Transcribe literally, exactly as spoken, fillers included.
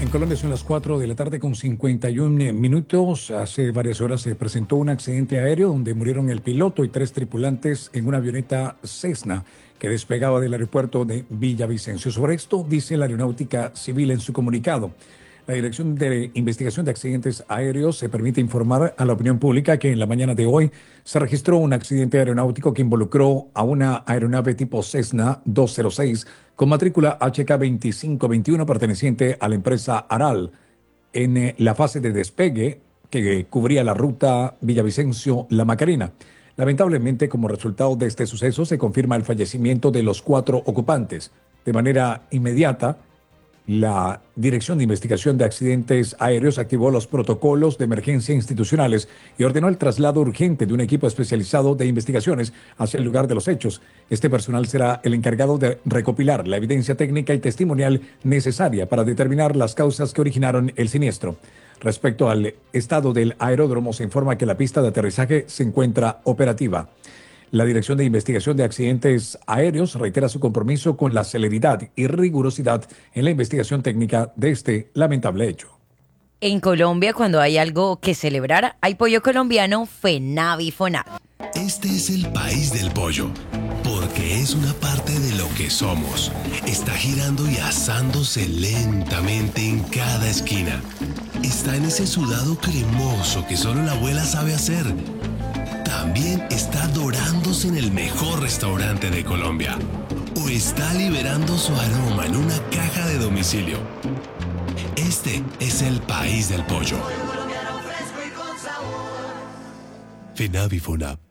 En Colombia son las cuatro de la tarde con cincuenta y uno minutos. Hace varias horas se presentó un accidente aéreo donde murieron el piloto y tres tripulantes en una avioneta Cessna que despegaba del aeropuerto de Villavicencio. Sobre esto dice la Aeronáutica Civil en su comunicado. La Dirección de Investigación de Accidentes Aéreos se permite informar a la opinión pública que en la mañana de hoy se registró un accidente aeronáutico que involucró a una aeronave tipo Cessna doscientos seis con matrícula H K veinticinco veintiuno perteneciente a la empresa Aral en eh, la fase de despegue que cubría la ruta Villavicencio-La Macarena. Lamentablemente, como resultado de este suceso, se confirma el fallecimiento de los cuatro ocupantes. De manera inmediata, la Dirección de Investigación de Accidentes Aéreos activó los protocolos de emergencia institucionales y ordenó el traslado urgente de un equipo especializado de investigaciones hacia el lugar de los hechos. Este personal será el encargado de recopilar la evidencia técnica y testimonial necesaria para determinar las causas que originaron el siniestro. Respecto al estado del aeródromo, se informa que la pista de aterrizaje se encuentra operativa. La Dirección de Investigación de Accidentes Aéreos reitera su compromiso con la celeridad y rigurosidad en la investigación técnica de este lamentable hecho. En Colombia, cuando hay algo que celebrar, hay pollo colombiano FENAVI FONAV. Este es el país del pollo, porque es una parte de lo que somos. Está girando y asándose lentamente en cada esquina. Está en ese sudado cremoso que solo la abuela sabe hacer. También está dorándose en el mejor restaurante de Colombia. O está liberando su aroma en una caja de domicilio. Este es el país del pollo. FENAVI FONAV.